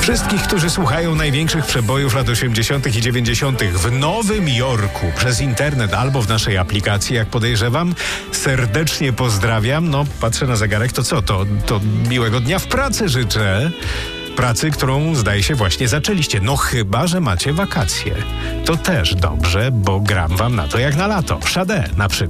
Wszystkich, którzy słuchają największych przebojów lat 80. i 90. w Nowym Jorku przez internet albo w naszej aplikacji, jak podejrzewam, serdecznie pozdrawiam. No, patrzę na zegarek, to co? To miłego dnia w pracy życzę. Pracy, którą zdaje się właśnie zaczęliście. No chyba, że macie wakacje. To też dobrze, bo gram wam na to jak na lato. Sade na przykład.